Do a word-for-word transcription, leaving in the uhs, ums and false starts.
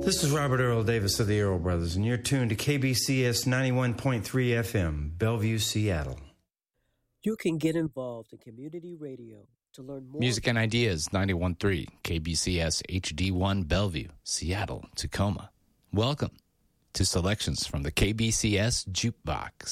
This is Robert Earl Davis of the Earl Brothers, and you're tuned to K B C S ninety-one point three F M, Bellevue, Seattle. You can get involved in community radio to learn more. Music and Ideas, ninety-one point three, K B C S H D one, Bellevue, Seattle, Tacoma. Welcome to selections from the K B C S Jukebox.